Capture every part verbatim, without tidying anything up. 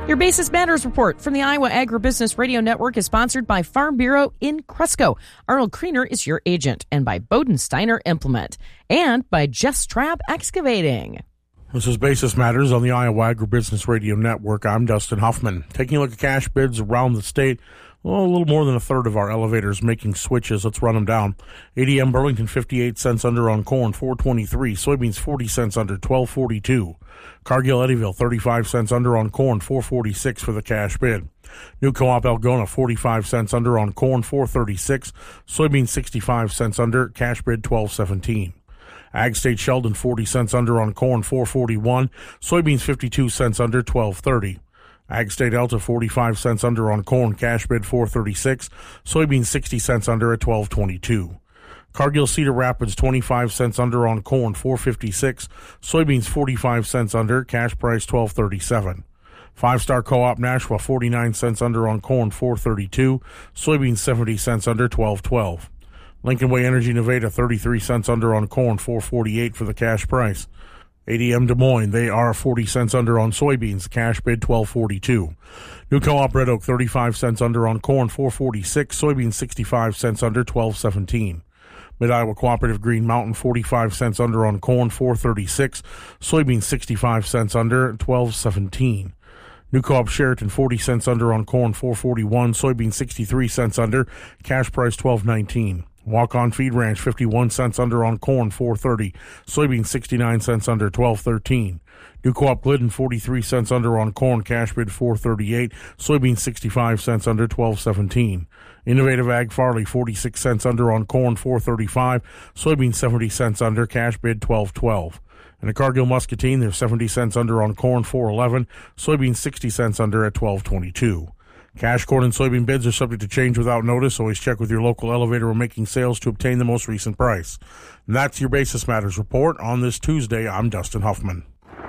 Your Basis Matters report from the Iowa Agribusiness Radio Network is sponsored by Farm Bureau in Cresco. Arnold Kriener is your agent, and by Bodensteiner Implement, and by Gestrab Excavating. This is Basis Matters on the Iowa Agribusiness Radio Network. I'm Dustin Huffman. Taking a look at cash bids around the state. Well, a little more than a third of our elevators making switches. Let's run them down. A D M Burlington, fifty-eight cents under on corn, four twenty-three. Soybeans, forty cents under, twelve forty-two. Cargill Eddyville, thirty-five cents under on corn, four forty-six for the cash bid. New Co-op Algona, forty-five cents under on corn, four thirty-six. Soybeans, sixty-five cents under, cash bid, twelve seventeen. Ag State Sheldon, forty cents under on corn, four forty-one. Soybeans, fifty-two cents under, twelve thirty. Ag State Elta, forty-five cents under on corn, cash bid four thirty-six. Soybeans, sixty cents under at twelve twenty-two. Cargill Cedar Rapids, twenty-five cents under on corn, four fifty-six. Soybeans, forty-five cents under, cash price twelve thirty-seven. Five Star Co-op Nashua, forty-nine cents under on corn, four thirty-two. Soybeans, seventy cents under, twelve twelve. Lincoln Way Energy Nevada, thirty-three cents under on corn, four forty-eight for the cash price. A D M Des Moines, they are forty cents under on soybeans, cash bid twelve forty-two. New Co-op Red Oak, thirty-five cents under on corn, four forty-six. Soybeans, sixty-five cents under, twelve seventeen. Mid-Iowa Cooperative Green Mountain, forty-five cents under on corn, four thirty-six. Soybeans, sixty-five cents under, twelve seventeen. New Co-op Sheraton, forty cents under on corn, four forty-one. Soybeans, sixty-three cents under, cash price twelve nineteen. Walk-On Feed Ranch, fifty-one cents under on corn, four thirty. Soybeans, sixty-nine cents under, twelve thirteen. New Co-op Glidden, forty-three cents under on corn, cash bid four thirty-eight. Soybeans, sixty-five cents under, twelve seventeen. Innovative Ag Farley, forty-six cents under on corn, four thirty-five. Soybeans, seventy cents under, cash bid twelve twelve. And the Cargill Muscatine, they're seventy cents under on corn, four eleven. Soybeans, sixty cents under at twelve twenty-two. Cash, corn, and soybean bids are subject to change without notice. Always check with your local elevator when making sales to obtain the most recent price. And that's your Basis Matters report on this Tuesday. I'm Dustin Huffman.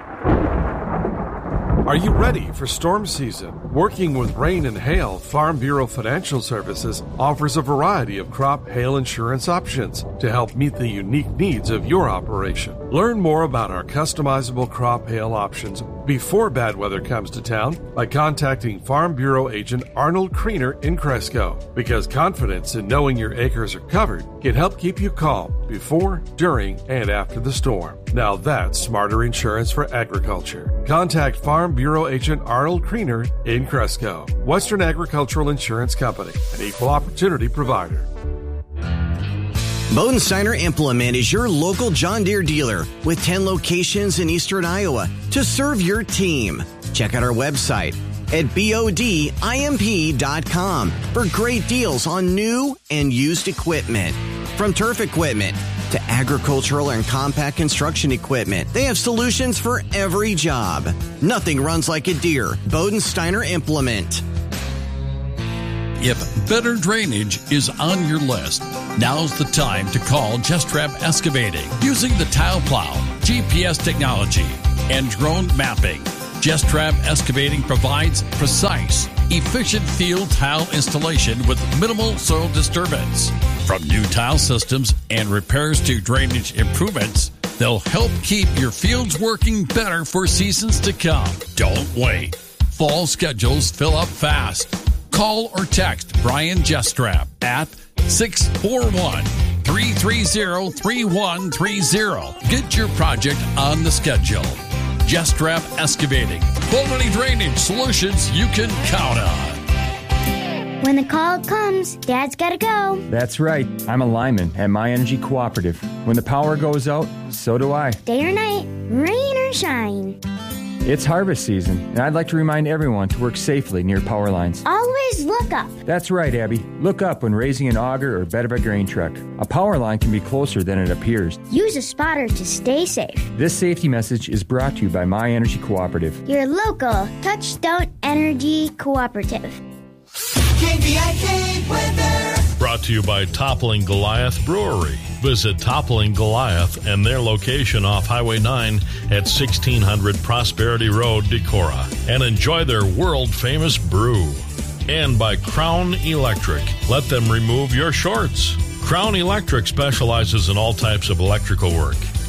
Are you ready for storm season? Working with rain and hail, Farm Bureau Financial Services offers a variety of crop hail insurance options to help meet the unique needs of your operation. Learn more about our customizable crop hail options before bad weather comes to town by contacting Farm Bureau agent Arnold Kriener in Cresco, because confidence in knowing your acres are covered can help keep you calm before, during, and after the storm. Now that's smarter insurance for agriculture. Contact Farm Bureau agent Arnold Kriener in Cresco. Western Agricultural Insurance Company, an equal opportunity provider. Bodensteiner Implement is your local John Deere dealer with ten locations in eastern Iowa to serve your team. Check out our website at B O D I M P dot com for great deals on new and used equipment. From turf equipment to agricultural and compact construction equipment, they have solutions for every job. Nothing runs like a Deere. Bodensteiner Implement. If better drainage is on your list, now's the time to call Gestrab Excavating. Using the tile plow, G P S technology, and drone mapping, Gestrab Excavating provides precise, efficient field tile installation with minimal soil disturbance. From new tile systems and repairs to drainage improvements, they'll help keep your fields working better for seasons to come. Don't wait. Fall schedules fill up fast. Call or text Brian Gestrab at six four one, three three zero, three one three zero. Get your project on the schedule. Gestrab Excavating. Quality drainage solutions you can count on. When the call comes, Dad's gotta go. That's right. I'm a lineman at My Energy Cooperative. When the power goes out, so do I. Day or night, rain or shine. It's harvest season, and I'd like to remind everyone to work safely near power lines. Always look up. That's right, Abby. Look up when raising an auger or bed of a grain truck. A power line can be closer than it appears. Use a spotter to stay safe. This safety message is brought to you by My Energy Cooperative. Your local Touchstone Energy Cooperative. K B I K weather. Brought to you by Toppling Goliath Brewery. Visit Toppling Goliath and their location off Highway nine at sixteen hundred Prosperity Road, Decorah, and enjoy their world-famous brew. And by Crown Electric. Let them remove your shorts. Crown Electric specializes in all types of electrical work.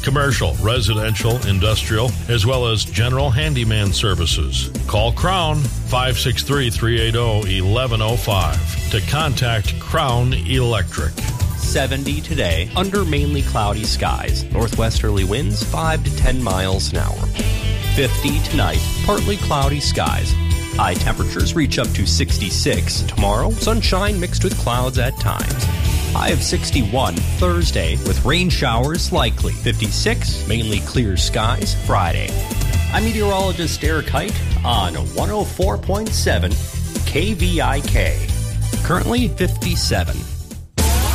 commercial, residential, industrial, as well as general handyman services. Call Crown five six three, three eight zero, one one zero five to contact Crown Electric. seventy today, under mainly cloudy skies. Northwesterly winds five to ten miles an hour. fifty tonight, partly cloudy skies. High temperatures reach up to sixty-six. Tomorrow, sunshine mixed with clouds at times. High of sixty-one Thursday with rain showers likely. fifty-six, mainly clear skies Friday. I'm meteorologist Eric Height on one oh four point seven K V I K. Currently fifty-seven.